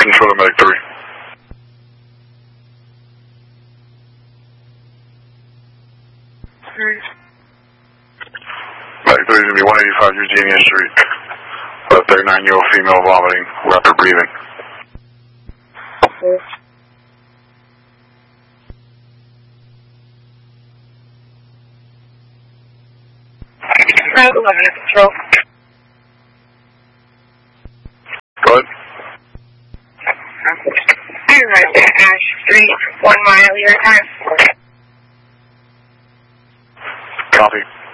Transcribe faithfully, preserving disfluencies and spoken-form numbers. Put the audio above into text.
Control to Medic three. Mm. Medic three is going to be one eighty-five Eugenia Street. A thirty-nine-year-old female vomiting, rapid breathing. Mm. Route eleven at Control. Go ahead. I'm right at Ash Street, one mile your time. Copy.